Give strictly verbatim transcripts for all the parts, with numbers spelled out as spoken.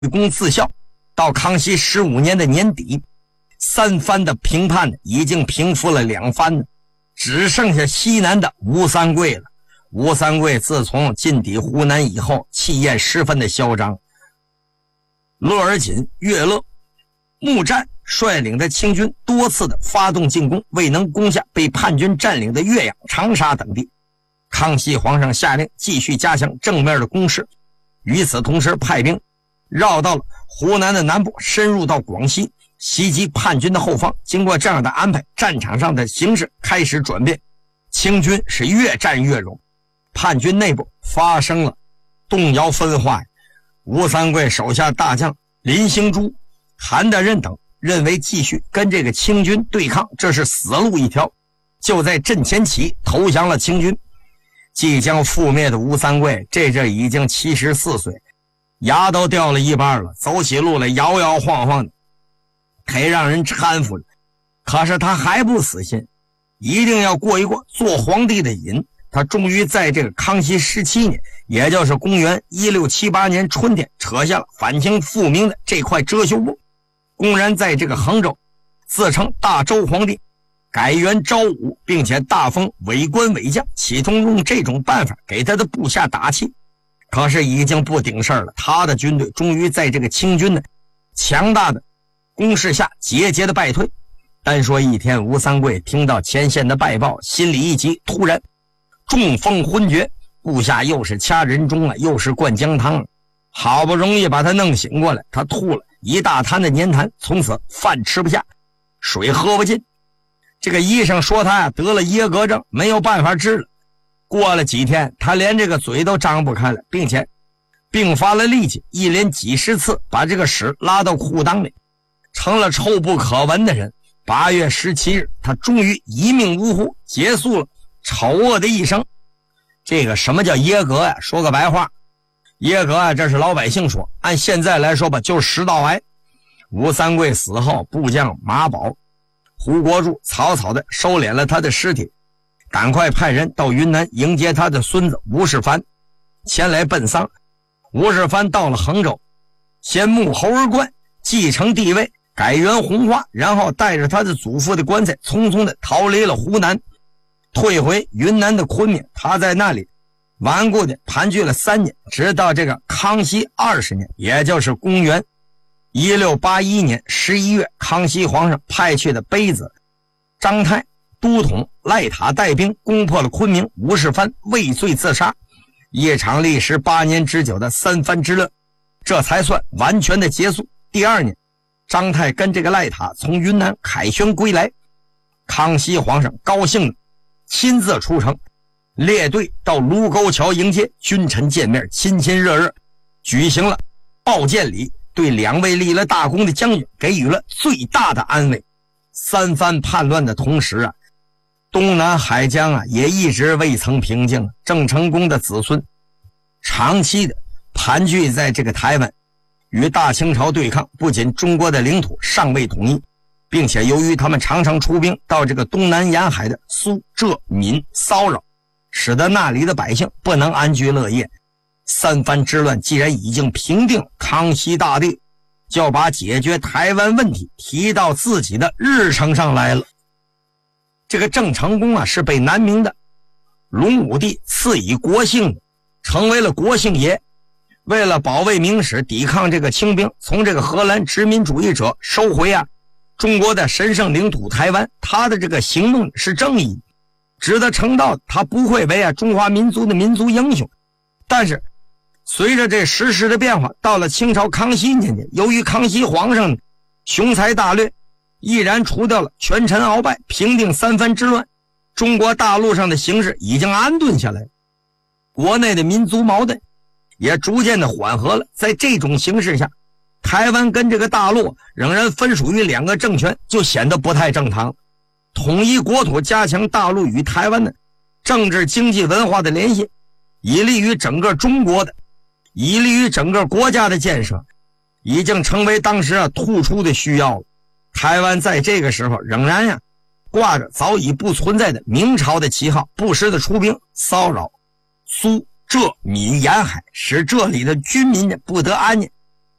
功自效。到康熙十五年的年底，三藩的平叛呢已经平复了两藩呢，只剩下西南的吴三桂了。吴三桂自从进抵湖南以后，气焰十分的嚣张。勒尔锦、岳乐、穆战率领的清军多次的发动进攻，未能攻下被叛军占领的岳阳、长沙等地。康熙皇上下令继续加强正面的攻势，与此同时派兵绕到了湖南的南部，深入到广西，袭击叛军的后方。经过这样的安排，战场上的形势开始转变，清军是越战越勇，叛军内部发生了动摇分化。吴三桂手下大将林兴珠、韩德任等认为继续跟这个清军对抗，这是死路一条，就在阵前起投降了清军。即将覆灭的吴三桂这阵已经七十四岁，牙都掉了一半了，走起路来摇摇晃晃的，忒让人搀扶了。可是他还不死心，一定要过一过做皇帝的瘾。他终于在这个康熙十七年，也就是公元一六七八年春天，扯下了反清复明的这块遮羞布，公然在这个衡州自称大周皇帝，改元昭武，并且大封伪官伪将，企图用这种办法给他的部下打气。可是已经不顶事了，他的军队终于在这个清军的强大的攻势下节节的败退。单说一天，吴三桂听到前线的败报，心里一急，突然中风昏厥，部下又是掐人中了，又是灌姜汤了，好不容易把他弄醒过来，他吐了一大滩的粘痰，从此饭吃不下，水喝不进。这个医生说他呀得了耶格症，没有办法治了。过了几天，他连这个嘴都张不开了，并且并发了力气，一连几十次把这个屎拉到裤裆里，成了臭不可闻的人。八月十七日，他终于一命呜呼，结束了丑恶的一生。这个什么叫耶格呀？说个白话，耶格啊，这是老百姓说，按现在来说吧，就是食道癌。吴三桂死后，部将马宝、胡国柱草草的收敛了他的尸体，赶快派人到云南迎接他的孙子吴世蕃前来奔丧。吴世蕃到了衡州，先沐猴儿冠，继承帝位，改元弘化，然后带着他的祖父的棺材匆匆的逃离了湖南，退回云南的昆明。他在那里顽固的盘踞了三年，直到这个康熙二十年，也就是公元一六八一年十一月，康熙皇上派去的卑子张泰都统赖塔带兵攻破了昆明，吴世蕃畏罪自杀。一场历时八年之久的三藩之乱，这才算完全的结束。第二年，张泰跟这个赖塔从云南凯旋归来，康熙皇上高兴的亲自出城，列队到卢沟桥迎接，君臣见面，亲亲热热，举行了报见礼，对两位立了大功的将军给予了最大的安慰。三藩叛乱的同时啊，东南海疆啊也一直未曾平静。郑成功的子孙长期的盘踞在这个台湾，与大清朝对抗。不仅中国的领土尚未统一，并且由于他们常常出兵到这个东南沿海的苏浙闽骚扰，使得那里的百姓不能安居乐业。三藩之乱既然已经平定，康熙大帝就把解决台湾问题提到自己的日程上来了。这个郑成功啊是被南明的隆武帝赐以国姓的，成为了国姓爷。为了保卫明史，抵抗这个清兵，从这个荷兰殖民主义者收回啊中国的神圣领土台湾，他的这个行动是正义，值得称道，他不会为啊中华民族的民族英雄。但是随着这时势的变化，到了清朝康熙年间，由于康熙皇上雄才大略，毅然除掉了权臣鳌拜，平定三藩之乱，中国大陆上的形势已经安顿下来，国内的民族矛盾也逐渐的缓和了。在这种形势下，台湾跟这个大陆仍然分属于两个政权，就显得不太正常。统一国土，加强大陆与台湾的政治经济文化的联系，以利于整个中国的以利于整个国家的建设，已经成为当时啊突出的需要了。台湾在这个时候仍然呀、啊、挂着早已不存在的明朝的旗号，不时的出兵骚扰苏浙闽沿海，使这里的军民不得安宁。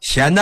显得